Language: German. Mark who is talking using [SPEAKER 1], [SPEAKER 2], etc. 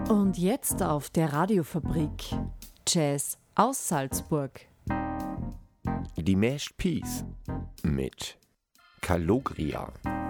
[SPEAKER 1] Und jetzt auf der Radiofabrik Jazz aus Salzburg.
[SPEAKER 2] Die Mashed Peas mit Calogria.